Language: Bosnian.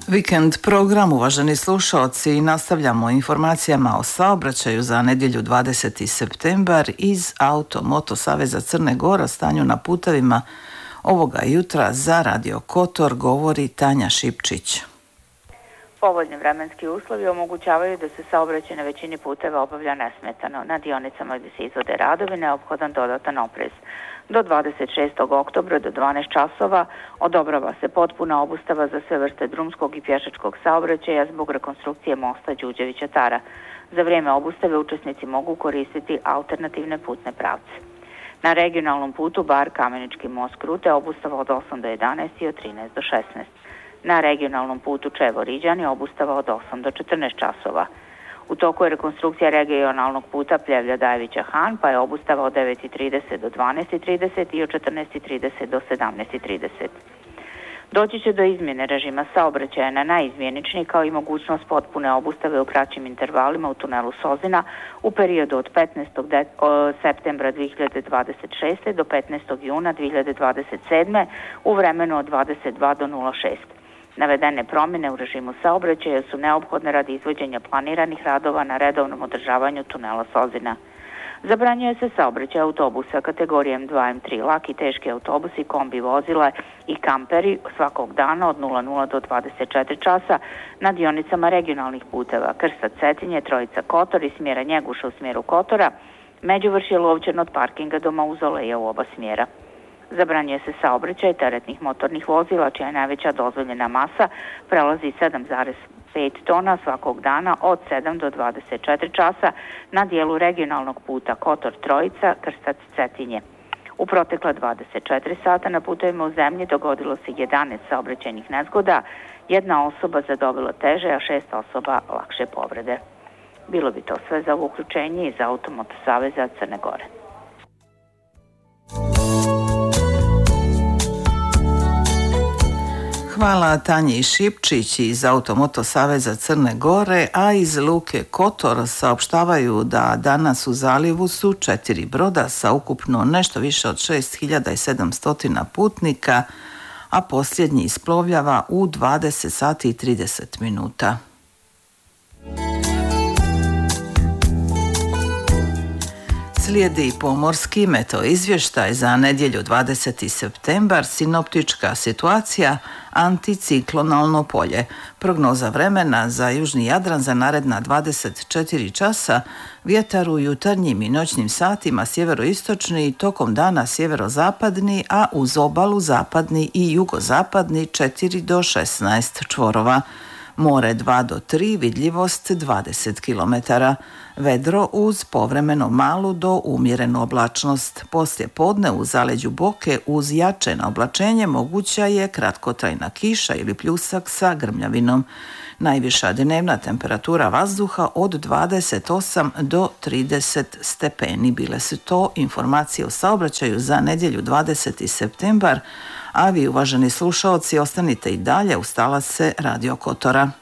Vikend program, uvaženi slušalci, nastavljamo informacijama o saobraćaju za nedjelju 20. septembar iz Auto-Moto Saveza Crne Gore. O stanju na putevima ovoga jutra za Radio Kotor govori Tanja Šipčić. Povoljni vremenski uslovi omogućavaju da se saobraćaj na većini puteva obavlja nesmetano. Na dionicama gdje se izvode radovi neophodan dodatan oprez. Do 26. oktobra do 12 časova odobrava se potpuna obustava za sve vrste drumskog i pješačkog saobraćaja zbog rekonstrukcije mosta Đurđevića-Tara. Za vrijeme obustave učesnici mogu koristiti alternativne putne pravce. Na regionalnom putu Bar Kamenički most Krute obustava od 8 do 11 i od 13 do 16. Na regionalnom putu Čevo-Riđani obustava od 8 do 14 časova. U toku je rekonstrukcija regionalnog puta Pljevlja-Dajevića-Han, pa je obustava od 9.30 do 12.30 i od 14.30 do 17.30. Doći će do izmjene režima saobraćaja na najizmjeničniji, kao i mogućnost potpune obustave u kraćim intervalima u tunelu Sozina u periodu od 15. septembra 2026. do 15. juna 2027. u vremenu od 22 do 06. Navedene promjene u režimu saobraćaja su neophodne radi izvođenja planiranih radova na redovnom održavanju tunela Sozina. Zabranjuje se saobraćaj autobusa kategorije M2, M3, laki, teški autobusi, kombi vozila i kamperi svakog dana od 00 do 24 časa na dionicama regionalnih puteva Krsat, Cetinje, Trojica, Kotor i smjera Njeguša u smjeru Kotora, Međuvršje Lovćen od parkinga do Mauzoleja u oba smjera. Zabranjuje se saobraćaj teretnih motornih vozila čija je najveća dozvoljena masa prelazi 7,5 tona svakog dana od 7 do 24 časa na dijelu regionalnog puta Kotor Trojica, Krstac, Cetinje. U protekla 24 sata na putevima u zemlji dogodilo se 11 saobraćajnih nezgoda, jedna osoba zadobila teže, a 6 osoba lakše povrede. Bilo bi to sve za ovo uključenje iz Auto-Moto Saveza Crne Gore. Hvala Tanji Šipčić iz Auto-Moto Saveza Crne Gore, a iz Luke Kotor saopštavaju da danas u zalivu su 4 broda sa ukupno nešto više od 6700 putnika, a posljednji isplovljava u 20 sati i 30 minuta. Slijedi pomorski meteo izvještaj za nedjelju 20. septembar, sinoptička situacija, anticiklonalno polje. Prognoza vremena za južni Jadran za naredna 24 časa, vjetar u jutarnjim i noćnim satima sjeveroistočni i tokom dana sjeverozapadni, a uz obalu zapadni i jugozapadni 4 do 16 čvorova. More 2 do 3, vidljivost 20 km. Vedro uz povremeno malu do umjerenu oblačnost. Poslije podne u zaleđu Boke uz jače naoblačenje moguća je kratkotrajna kiša ili pljusak sa grmljavinom. Najviša dnevna temperatura vazduha od 28 do 30 stepeni. Bile su to informacije o saobraćaju za nedjelju 20. septembar, a vi, uvaženi slušaoci, ostanite i dalje uz talase Radio Kotora.